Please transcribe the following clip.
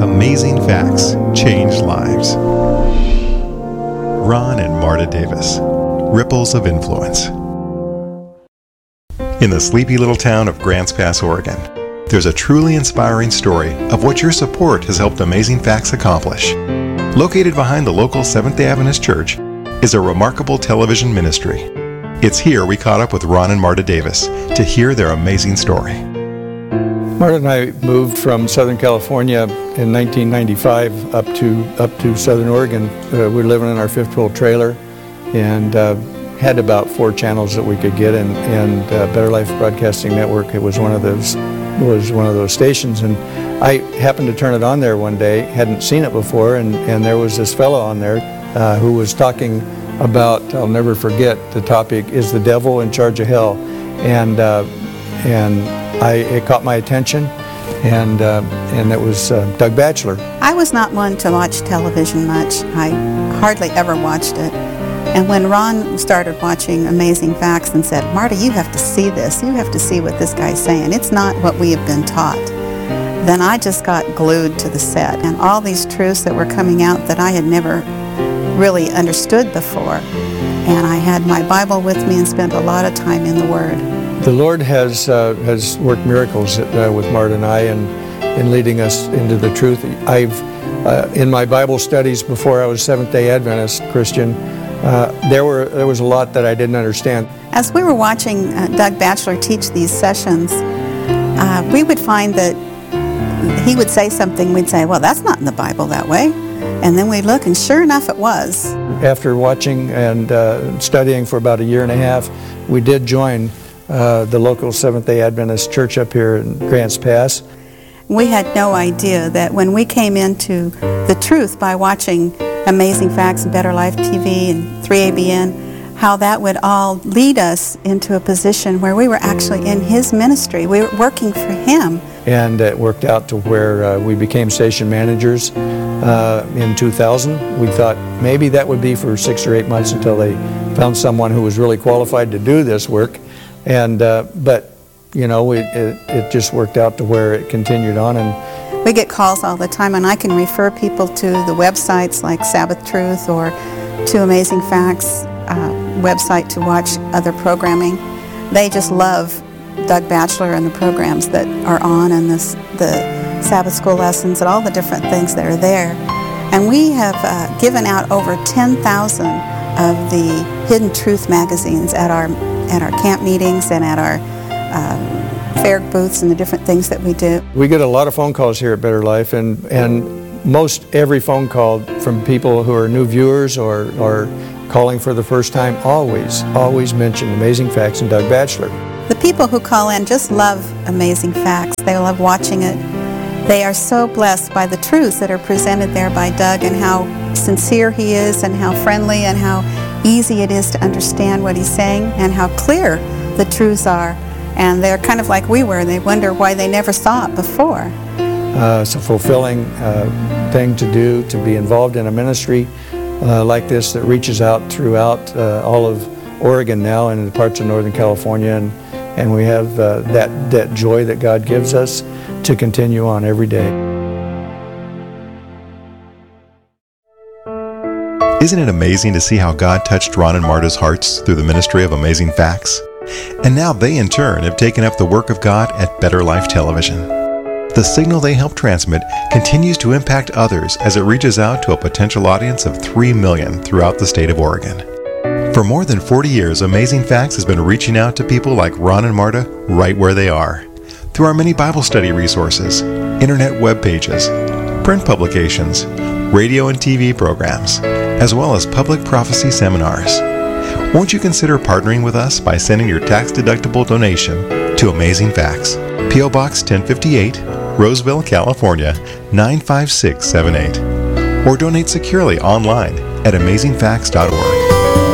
Amazing Facts Change Lives. Ron and Marta Davis, Ripples of Influence. In the sleepy little town of Grants Pass, Oregon, there's a truly inspiring story of what your support has helped Amazing Facts accomplish. Located behind the local Seventh-day Adventist Church is a remarkable television ministry. It's here we caught up with Ron and Marta Davis to hear their amazing story. Marta and I moved from Southern California in 1995 up to Southern Oregon. We were living in our fifth wheel trailer and had about 4 channels that we could get, and Better Life Broadcasting Network, it was one of those stations, and I happened to turn it on there one day, hadn't seen it before, and there was this fellow on there who was talking about, I'll never forget, the topic, is the devil in charge of hell? And it caught my attention, and it was Doug Batchelor. I was not one to watch television much. I hardly ever watched it. And when Ron started watching Amazing Facts and said, Marta, you have to see this. You have to see what this guy's saying. It's not what we have been taught. Then I just got glued to the set, and all these truths that were coming out that I had never really understood before. And I had my Bible with me and spent a lot of time in the Word. The Lord has worked miracles with Marta and I in leading us into the truth. In my Bible studies before I was Seventh-day Adventist Christian, there was a lot that I didn't understand. As we were watching Doug Batchelor teach these sessions, we would find that he would say something, we'd say, well, that's not in the Bible that way. And then we'd look, and sure enough, it was. After watching and studying for about a year and a half, we did join the local Seventh-day Adventist church up here in Grants Pass. We had no idea that when we came into the truth by watching Amazing Facts and Better Life TV and 3ABN, how that would all lead us into a position where we were actually in his ministry. We were working for him. And it worked out to where we became station managers in 2000. We thought maybe that would be for 6 or 8 months until they found someone who was really qualified to do this work. And but you know, it just worked out to where it continued on. And we get calls all the time, and I can refer people to the websites like Sabbath Truth or to Amazing Facts website to watch other programming. They just love Doug Batchelor and the programs that are on, and the Sabbath school lessons and all the different things that are there. And we have given out over 10,000 of the Hidden Truth magazines at our camp meetings and at our fair booths and the different things that we do. We get a lot of phone calls here at Better Life, and most every phone call from people who are new viewers or calling for the first time always mention Amazing Facts and Doug Batchelor. The people who call in just love Amazing Facts. They love watching it. They are so blessed by the truths that are presented there by Doug, and how sincere he is, and how friendly, and how easy it is to understand what he's saying, and how clear the truths are. And they're kind of like we were. They wonder why they never saw it before. It's a fulfilling thing to do, to be involved in a ministry like this that reaches out throughout all of Oregon now and in parts of Northern California, and we have that joy that God gives us to continue on every day. Isn't it amazing to see how God touched Ron and Marta's hearts through the ministry of Amazing Facts? And now they in turn have taken up the work of God at Better Life Television. The signal they help transmit continues to impact others as it reaches out to a potential audience of 3 million throughout the state of Oregon. For more than 40 years, Amazing Facts has been reaching out to people like Ron and Marta right where they are, through our many Bible study resources, internet web pages, print publications, radio and TV programs, as well as public prophecy seminars. Won't you consider partnering with us by sending your tax-deductible donation to Amazing Facts, P.O. Box 1058, Roseville, California, 95678, or donate securely online at amazingfacts.org.